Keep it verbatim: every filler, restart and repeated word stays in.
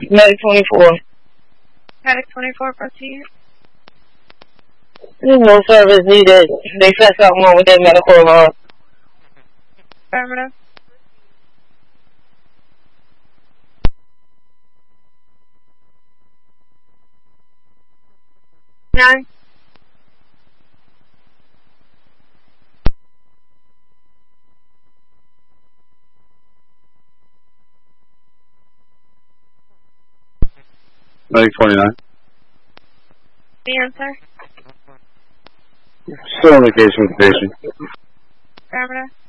Medic twenty-four. Medic twenty-four, proceed. There's no service needed. They said something wrong with their medical alarm. Affirmative. Nine. Medic twenty-nine. The answer. Still on the case with the patient. Affirmative.